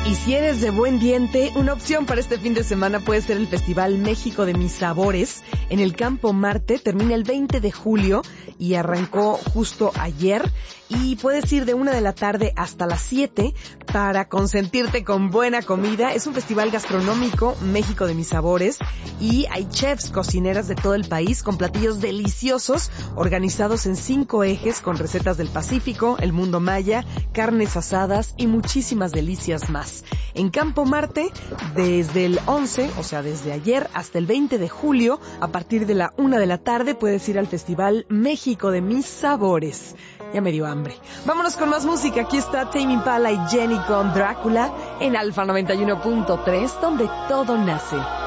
Y si eres de buen diente, una opción para este fin de semana puede ser el Festival México de Mis Sabores en el Campo Marte. Termina el 20 de julio y arrancó justo ayer. Y puedes ir de 1 de la tarde hasta las 7 para consentirte con buena comida. Es un festival gastronómico, México de Mis Sabores, y hay chefs, cocineras de todo el país con platillos deliciosos organizados en 5 ejes con recetas del Pacífico, el mundo maya, carnes asadas y muchísimas delicias más. En Campo Marte, desde el 11, o sea, desde ayer hasta el 20 de julio, a partir de la 1 de la tarde, puedes ir al Festival México de Mis Sabores. Ya me dio hambre. Vámonos con más música. Aquí está Tame Impala y Jenny con Drácula en Alfa 91.3, donde todo nace.